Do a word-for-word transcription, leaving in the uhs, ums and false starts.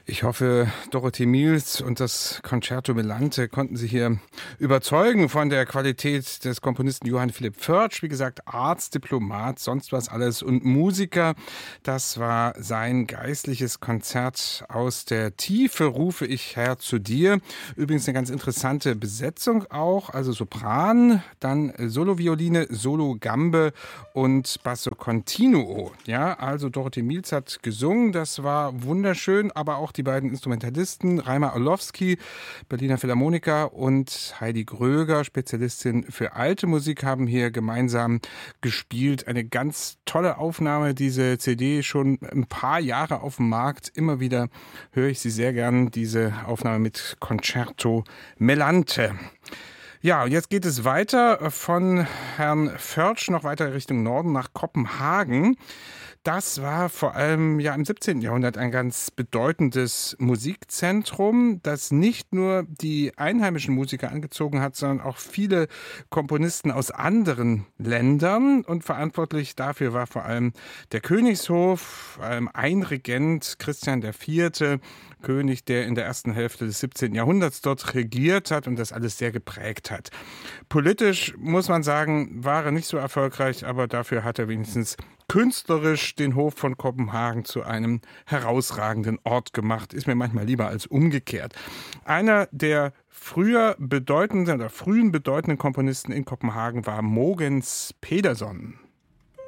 Ich hoffe, Dorothee Miels und das Concerto Melante konnten Sie hier überzeugen von der Qualität des Komponisten Johann Philipp Pförtsch. Wie gesagt, Arzt, Diplomat, sonst was alles und Musiker. Das war sein geistliches Konzert aus der Tiefe, rufe ich Herr zu dir. Übrigens eine ganz interessante Besetzung auch, also Sopran, dann Solovioline, Solo-Gambe und Basso Continuo. Ja, also Dorothee Miels hat gesungen, das war wunderschön, aber auch die beiden Instrumentalisten, Reimer Orlowski, Berliner Philharmoniker und Heidi Gröger, Spezialistin für alte Musik, haben hier gemeinsam gespielt. Eine ganz tolle Aufnahme, diese C D, schon ein paar Jahre auf dem Markt. Immer wieder höre ich sie sehr gern, diese Aufnahme mit Concerto Melante. Ja, jetzt geht es weiter von Herrn Pförtsch noch weiter Richtung Norden nach Kopenhagen. Das war vor allem ja im siebzehnten Jahrhundert ein ganz bedeutendes Musikzentrum, das nicht nur die einheimischen Musiker angezogen hat, sondern auch viele Komponisten aus anderen Ländern. Und verantwortlich dafür war vor allem der Königshof, vor allem ein Regent, Christian der Vierte, König, der in der ersten Hälfte des siebzehnten Jahrhunderts dort regiert hat und das alles sehr geprägt hat. Politisch, muss man sagen, war er nicht so erfolgreich, aber dafür hat er wenigstens künstlerisch den Hof von Kopenhagen zu einem herausragenden Ort gemacht. Ist mir manchmal lieber als umgekehrt. Einer der früher bedeutenden oder frühen bedeutenden Komponisten in Kopenhagen war Mogens Pedersen.